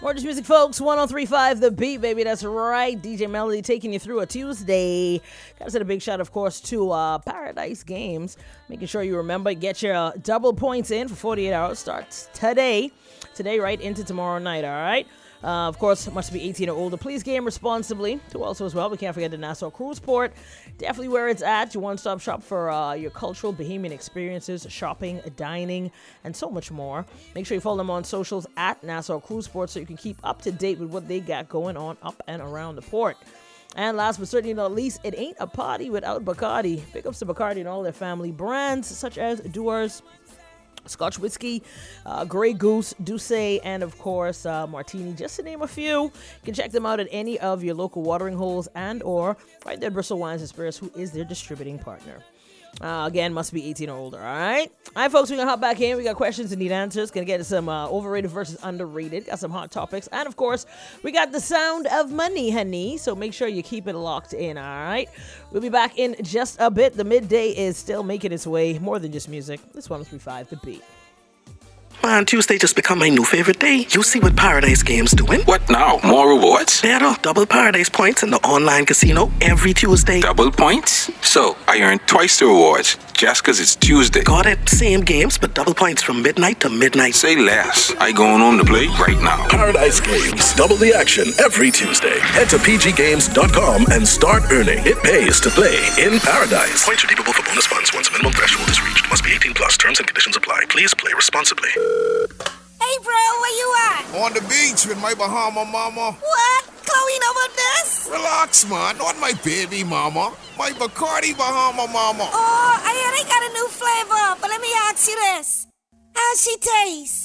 More just music, folks. 103.5 The Beat, baby. That's right. DJ Melody taking you through a Tuesday. Gotta send a big shout, of course, to Paradise Games. Making sure you remember, get your double points in for 48 hours. Starts today. Today, right into tomorrow night, all right? Of course, must be 18 or older. Please game responsibly. To also as well, we can't forget the Nassau Cruise Port. Definitely where it's at. Your one-stop shop for your cultural Bahamian experiences, shopping, dining, and so much more. Make sure you follow them on socials at Nassau Cruise Port so you can keep up to date with what they got going on up and around the port. And last but certainly not least, it ain't a party without Bacardi. Pick up some Bacardi and all their family brands, such as Dewar's, Scotch Whiskey, Grey Goose, Douce, and of course Martini, just to name a few. You can check them out at any of your local watering holes and or right there at Bristol Wines and Spirits, who is their distributing partner. Again, must be 18 or older, all right? All right, folks, we're going to hop back in. We got questions and need answers. Going to get to some overrated versus underrated. Got some hot topics. And, of course, we got the sound of money, honey. So make sure you keep it locked in, all right? We'll be back in just a bit. The midday is still making its way. More than just music. This 103.5 The Beat. Man, Tuesday just become my new favorite day. You see what Paradise Games doing? What now? More rewards? Better. Double Paradise points in the online casino every Tuesday. Double points? So, I earn twice the rewards just because it's Tuesday. Got it. Same games, but double points from midnight to midnight. Say less. I going home to play right now. Paradise Games. Double the action every Tuesday. Head to pggames.com and start earning. It pays to play in Paradise. Points redeemable for bonus funds once a minimum threshold is reached. Must be 18 plus. Terms and conditions apply. Please play responsibly. Hey, bro, where you at? On the beach with my Bahama mama. What? Chloe know about this? Relax, man. Not my baby mama. My Bacardi Bahama mama. Oh, I hear they got a new flavor, but let me ask you this. How's she taste?